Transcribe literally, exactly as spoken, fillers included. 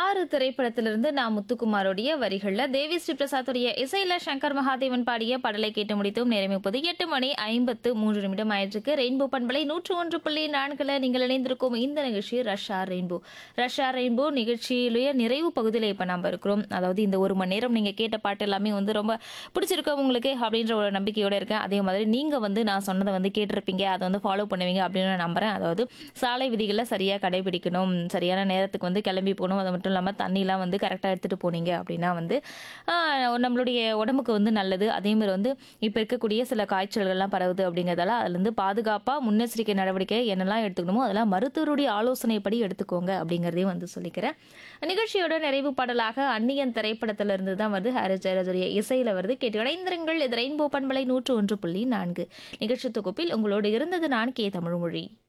ஆறு திரைப்படத்திலிருந்து நான் முத்துக்குமாரோடைய வரிகள்ல தேவி ஸ்ரீ பிரசாத்துடைய இசையில சங்கர் மகாதேவன் பாடிய பாடலை கேட்டு முடித்தோம். நேரம் இப்போது எட்டு மணி ஐம்பத்து மூன்று நிமிடம் ஆயிற்றுக்கு. ரெயின்போ பண்பலை நூற்று ஒன்று புள்ளி நான்குல நீங்கள் இணைந்திருக்கும் இந்த நிகழ்ச்சி ரஷ்யா ரெயின்போ. ரஷ்யா ரெயின்போ நிகழ்ச்சியிலேயே நிறைவு பகுதியில் இப்போ நம்ம இருக்கிறோம். அதாவது இந்த ஒரு மணி நேரம் நீங்கள் கேட்ட பாட்டு எல்லாமே வந்து ரொம்ப பிடிச்சிருக்கோம் உங்களுக்கு அப்படின்ற ஒரு நம்பிக்கையோட இருக்கேன். அதே மாதிரி நீங்கள் வந்து நான் சொன்னதை வந்து கேட்டிருப்பீங்க, அதை வந்து ஃபாலோ பண்ணுவீங்க அப்படின்னு நான் நம்புறேன். அதாவது சாலை விதிகளை சரியாக கடைபிடிக்கணும், சரியான நேரத்துக்கு வந்து கிளம்பி போகணும், அது மட்டும் இல்லாமல் தண்ணிலாம் வந்து கரெக்டாக எடுத்துகிட்டு போனீங்க அப்படின்னா வந்து ஆஹ், நம்மளுடைய உடம்புக்கு வந்து நல்லது. அதேமாதிரி வந்து இப்போ இருக்கக்கூடிய சில காய்ச்சல்கள்லாம் பரவுது அப்படிங்கிறதால அதுலேருந்து பாதுகாப்பாக முன்னெச்சரிக்கை நடவடிக்கை என்னெல்லாம் எடுத்துக்கணுமோ அதெல்லாம் மருத்துவருடைய ஆலோசனைப்படி எடுத்துக்கோங்க அப்படிங்கிறதையும் வந்து சொல்லிக்கிறேன். நிகழ்ச்சியோட நிறைவு பாடலாக அந்நியன் திரைப்படத்திலிருந்து தான் வந்து ஹாரிஸ் ஜெயராஜுடைய இசையில் வருது. கேட்டு இணைந்திருங்கள். இது ரெயின்போ பண்பலை நூற்று ஒன்று புள்ளி நான்கு. நிகழ்ச்சி தொகுப்பில் உங்களோடு இருந்தது நான் கே தமிழ்மொழி.